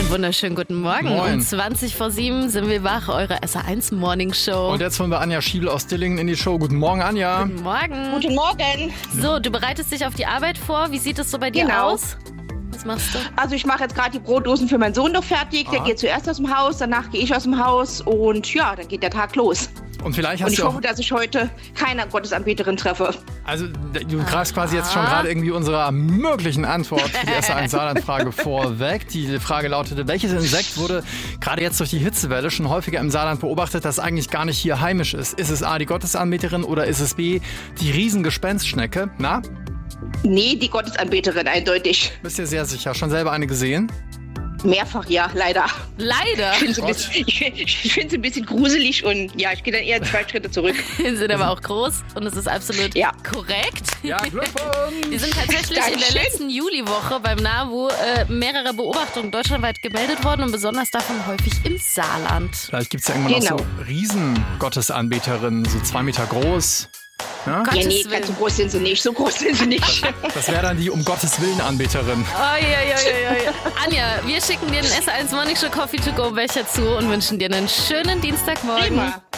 Einen wunderschönen guten Morgen. Moin. Um 20 vor 7 sind wir wach, eure SR1 Morning Show. Und jetzt holen wir Anja Schiebel aus Dillingen in die Show. Guten Morgen, Anja. Guten Morgen. Guten Morgen. So, du bereitest dich auf die Arbeit vor. Wie sieht es so bei dir Genau. aus? Was machst du? Also ich mache jetzt gerade die Brotdosen für meinen Sohn noch fertig. Der geht zuerst aus dem Haus, danach gehe ich aus dem Haus und ja, dann geht der Tag los. Und vielleicht Und hast ich du auch... hoffe, dass ich heute keine Gottesanbeterin treffe. Also du greifst quasi jetzt schon gerade irgendwie unserer möglichen Antwort für die SR1 Saarland-Frage vorweg. Die Frage lautete, welches Insekt wurde gerade jetzt durch die Hitzewelle schon häufiger im Saarland beobachtet, das eigentlich gar nicht hier heimisch ist? Ist es A, die Gottesanbeterin oder ist es B, die Riesengespenstschnecke? Na, Nee, die Gottesanbeterin, eindeutig. bist dir sehr sicher. Schon selber eine gesehen? Mehrfach, ja, leider. Leider. Ich finde es ein bisschen gruselig und ja, ich gehe dann eher 2 Schritte zurück. Wir sind aber auch groß und es ist absolut Ja. korrekt. Ja, Glückwunsch! Wir sind tatsächlich in der Dankeschön. letzten Juliwoche beim NABU mehrere Beobachtungen deutschlandweit gemeldet worden und besonders davon häufig im Saarland. Vielleicht gibt es ja irgendwann Genau. auch so Riesengottesanbeterinnen, so 2 Meter groß. Ja? Gottes Ja, nee, Willen. ganz so groß sind sie nicht. So groß sind sie nicht. Das wäre dann die um Gottes Willen Anbeterin. Anja, wir schicken dir den SR1 Morning Show Coffee to go Becher zu und wünschen dir einen schönen Dienstagmorgen. Prima.